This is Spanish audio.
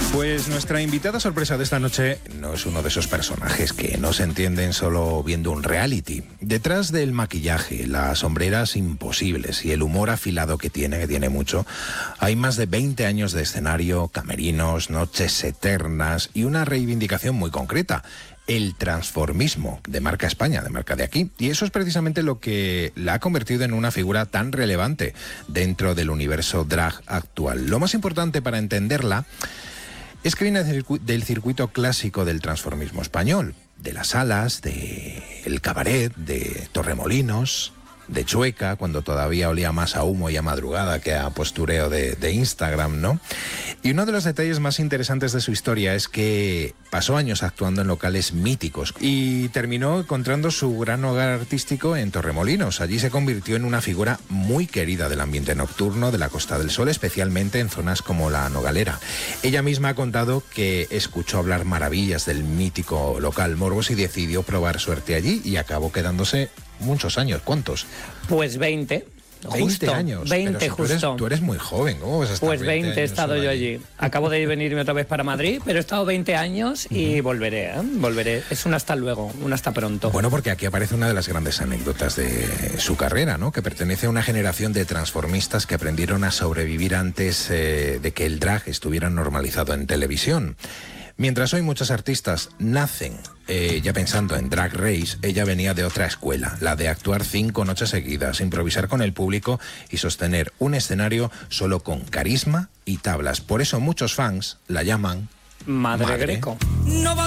Pues nuestra invitada sorpresa de esta noche no es uno de esos personajes que no se entienden solo viendo un reality. Detrás del maquillaje, las sombreras imposibles y el humor afilado que tiene mucho, hay más de 20 años de escenario, camerinos, noches eternas y una reivindicación muy concreta: el transformismo de marca España, de marca de aquí. Y eso es precisamente lo que la ha convertido en una figura tan relevante dentro del universo drag actual. Lo más importante para entenderla es que viene del circuito clásico del transformismo español, de las salas, del cabaret, de Torremolinos, de Chueca, cuando todavía olía más a humo y a madrugada que a postureo de Instagram, ¿no? Y uno de los detalles más interesantes de su historia es que pasó años actuando en locales míticos y terminó encontrando su gran hogar artístico en Torremolinos. Allí se convirtió en una figura muy querida del ambiente nocturno de la Costa del Sol, especialmente en zonas como La Nogalera. Ella misma ha contado que escuchó hablar maravillas del mítico local Morbos y decidió probar suerte allí y acabó quedándose muchos años. ¿Cuántos? Pues 20. 20 justo, años. 20 pero si justo. Tú eres muy joven. ¿Cómo vas a estar Pues 20 he estado yo allí. Acabo de venirme otra vez para Madrid, pero he estado 20 años y volveré, ¿eh? Volveré. Es un hasta luego, un hasta pronto. Bueno, porque aquí aparece una de las grandes anécdotas de su carrera, ¿no? Que pertenece a una generación de transformistas que aprendieron a sobrevivir antes de que el drag estuviera normalizado en televisión. Mientras hoy muchos artistas nacen ya pensando en Drag Race, ella venía de otra escuela, la de actuar 5 noches seguidas, improvisar con el público y sostener un escenario solo con carisma y tablas. Por eso muchos fans la llaman Madre Greco. No